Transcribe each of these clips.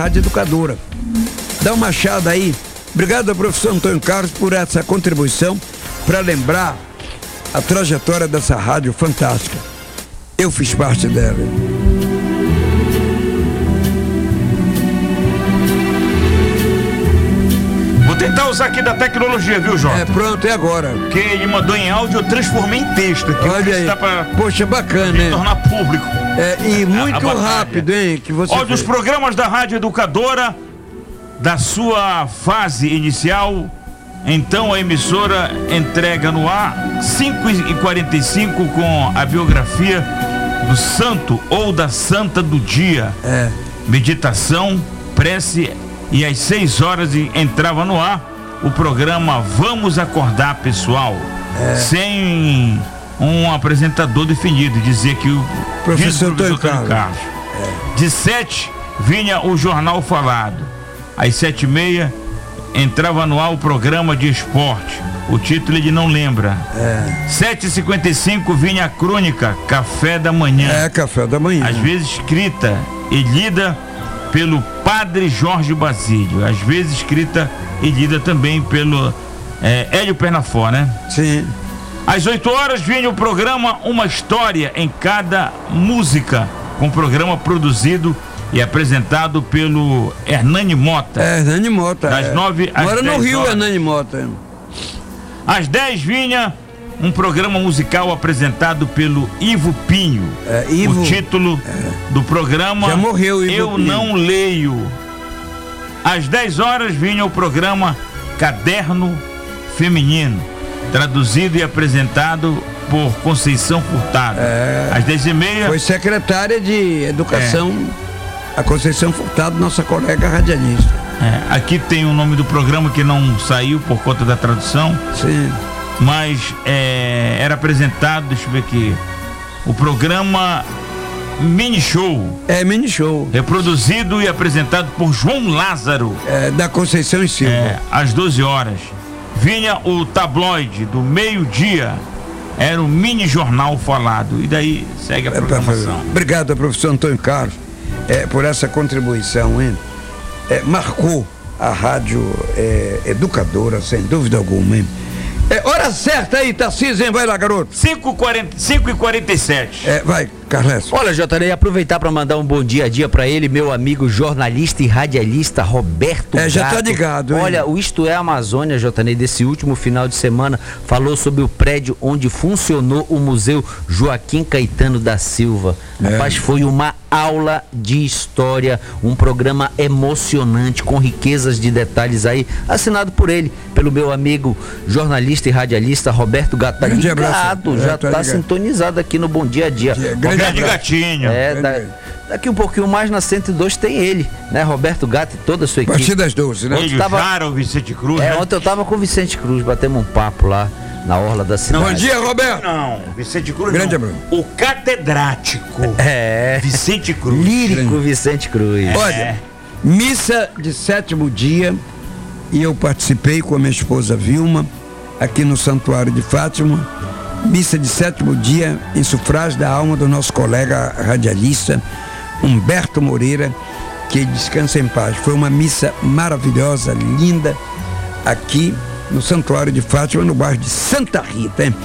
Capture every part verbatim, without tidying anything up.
Rádio Educadora. Dá uma achada aí. Obrigado ao professor Antônio Carlos por essa contribuição para lembrar a trajetória dessa rádio fantástica. Eu fiz parte dela. Vou tentar usar aqui da tecnologia, viu, Jota? É, pronto, é agora. Porque ele mandou em áudio, eu transformei em texto. Aqui. Olha aí. Pra Poxa, bacana, hein? tornar público. É, e muito rápido, hein? Que você Olha, fez. os programas da Rádio Educadora, da sua fase inicial, então a emissora entrega no ar cinco e quarenta e cinco com a biografia do santo ou da santa do dia. É. Meditação, prece, e às seis horas entrava no ar o programa Vamos Acordar Pessoal, é. sem um apresentador definido, dizer que o professor Antônio Carlos. Carlos. É. De sete vinha o Jornal Falado. Às sete e meia entrava no ar o programa de esporte. O título ele não lembra. É. sete e cinquenta e cinco vinha a crônica Café da Manhã. É, Café da Manhã. Às vezes escrita e lida pelo Padre Jorge Basílio. Às vezes escrita e lida também pelo é, Hélio Pernafó, né? Sim. Às oito horas vinha o programa Uma História em Cada Música, com programa produzido e apresentado pelo Hernani Mota. É, Hernani Mota. Das é. nove às Mora no Rio, horas. Hernani Mota. Às dez vinha um programa musical apresentado pelo Ivo Pinho. É, Ivo, o título é. do programa Já morreu, Ivo Eu Pinho. Não Leio. Às dez horas vinha o programa Caderno Feminino, traduzido e apresentado por Conceição Furtado. É. Às dez e meia... Foi secretária de Educação, é. a Conceição Furtado, nossa colega radialista. É, aqui tem o nome do programa que não saiu por conta da tradução. Sim. Mas é, era apresentado, deixa eu ver aqui, o programa Mini Show. É, Mini Show. Reproduzido e apresentado por João Lázaro. É, da Conceição e Silva. É, às doze horas. Vinha o tabloide do meio-dia. Era o Mini Jornal Falado. E daí segue a programação. É, obrigado, professor Antônio Carlos, é, por essa contribuição, hein? É, marcou a rádio é, educadora, sem dúvida alguma, hein? É, hora certa aí, Tarcísio, hein? Vai lá, garoto. cinco e quarenta e sete. É, vai, Carlos. Olha, J Ney, aproveitar para mandar um bom dia a dia para ele, meu amigo jornalista e radialista Roberto É, já Gato. tá ligado, hein? Olha, o Isto é Amazônia, J Ney, desse último final de semana, falou sobre o prédio onde funcionou o Museu Joaquim Caetano da Silva. É. Rapaz, foi uma aula de história, um programa emocionante, com riquezas de detalhes aí, assinado por ele, pelo meu amigo jornalista e radialista Roberto Gato. Tá ligado, já tá, tá sintonizado aqui no Bom Dia a Dia. Grande gatinho. É, da, daqui um pouquinho mais na cento e dois tem ele, né? Roberto Gato e toda a sua A equipe. partir das doze, né? Ele tava- Jara, o Vicente Cruz, É, né? ontem eu tava com o Vicente Cruz, batemos um papo lá na orla da cidade. Bom dia, Roberto. Não, Vicente Cruz Grande não. abraço. O catedrático É, Vicente Cruz. lírico Vicente Cruz. Olha, missa de sétimo dia, e eu participei com a minha esposa Vilma, aqui no Santuário de Fátima. Missa de sétimo dia, em sufrágio da alma do nosso colega radialista Humberto Moreira, que descansa em paz. Foi uma missa maravilhosa, linda, aqui no Santuário de Fátima, no bairro de Santa Rita, hein?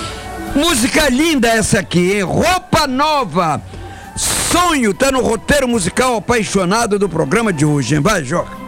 Música linda essa aqui, hein? Roupa Nova, Sonho, tá no roteiro musical apaixonado do programa de hoje, hein? Vai, Jorge.